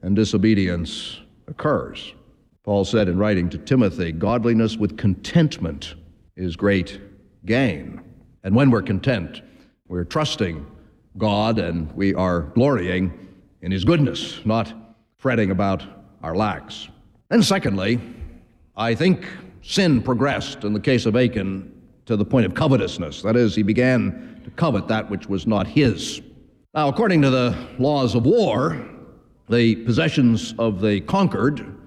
and disobedience occurs. Paul said in writing to Timothy, godliness with contentment is great gain. And when we're content, we're trusting God and we are glorying in His goodness, not fretting about our lacks. And secondly, I think sin progressed in the case of Achan to the point of covetousness. That is, he began to covet that which was not his. Now, according to the laws of war, the possessions of the conquered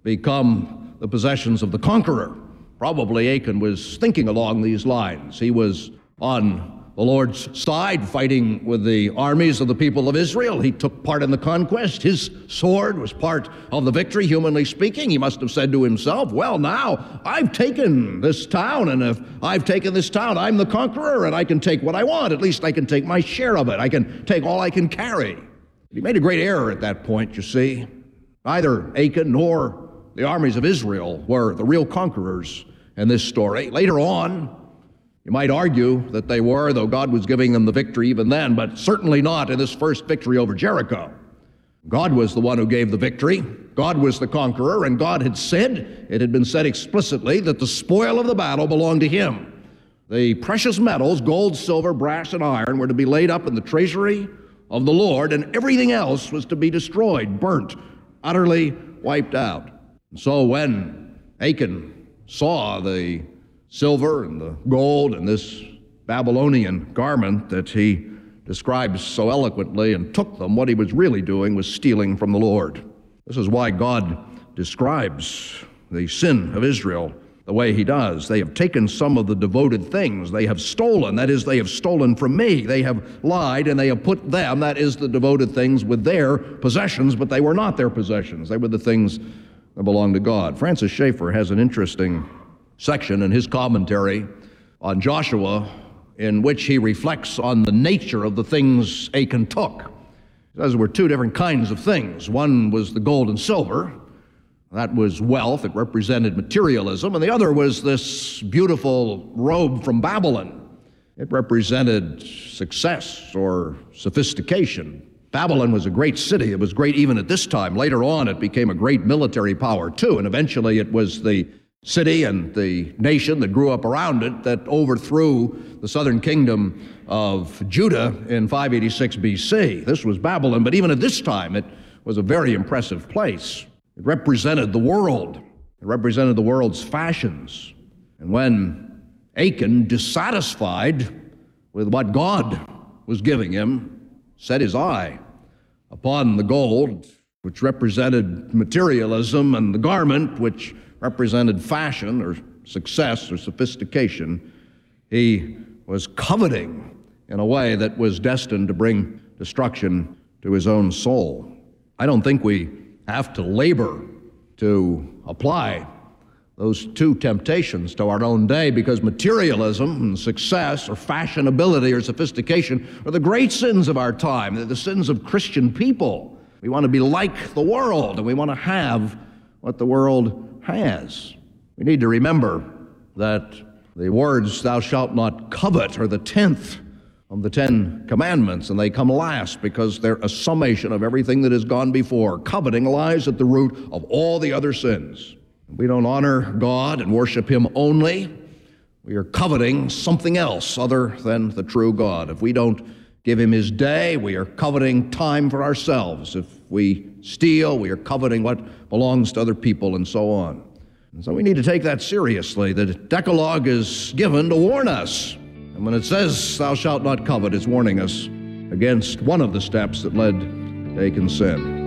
become the possessions of the conqueror. Probably Achan was thinking along these lines. He was on the Lord's side, fighting with the armies of the people of Israel. He took part in the conquest. His sword was part of the victory, humanly speaking. He must have said to himself, well, now I've taken this town, and if I've taken this town, I'm the conqueror, and I can take what I want. At least I can take my share of it. I can take all I can carry. He made a great error at that point, you see. Neither Achan nor the armies of Israel were the real conquerors in this story. Later on, you might argue that they were, though God was giving them the victory even then, but certainly not in this first victory over Jericho. God was the one who gave the victory. God was the conqueror, and God had said, it had been said explicitly, that the spoil of the battle belonged to Him. The precious metals, gold, silver, brass, and iron, were to be laid up in the treasury of the Lord, and everything else was to be destroyed, burnt, utterly wiped out. And so when Achan saw the silver and the gold and this Babylonian garment that he describes so eloquently and took them, what he was really doing was stealing from the Lord. This is why God describes the sin of Israel the way He does. They have taken some of the devoted things. They have stolen, that is, they have stolen from me. They have lied, and they have put them, that is, the devoted things, with their possessions, but they were not their possessions. They were the things that belonged to God. Francis Schaeffer has an interesting section in his commentary on Joshua in which he reflects on the nature of the things Achan took. He says there were two different kinds of things. One was the gold and silver. That was wealth. It represented materialism. And the other was this beautiful robe from Babylon. It represented success or sophistication. Babylon was a great city. It was great even at this time. Later on, it became a great military power too, and eventually it was the city and the nation that grew up around it that overthrew the southern kingdom of Judah in 586 BC. This was Babylon, but even at this time, it was a very impressive place. It represented the world. It represented the world's fashions. And when Achan, dissatisfied with what God was giving him, set his eye upon the gold, which represented materialism, and the garment, which represented fashion or success or sophistication, he was coveting in a way that was destined to bring destruction to his own soul. I don't think we have to labor to apply those two temptations to our own day, because materialism and success or fashionability or sophistication are the great sins of our time. They're the sins of Christian people. We want to be like the world, and we want to have what the world has. We need to remember that the words, thou shalt not covet, are the 10th of the 10 commandments, and they come last because they're a summation of everything that has gone before. Coveting lies at the root of all the other sins. We don't honor God and worship Him only. We are coveting something else other than the true God. If we don't give Him His day, we are coveting time for ourselves. If we steal, we are coveting what belongs to other people, and so on. And so we need to take that seriously. The Decalogue is given to warn us. And when it says, thou shalt not covet, it's warning us against one of the steps that led to Achan's sin.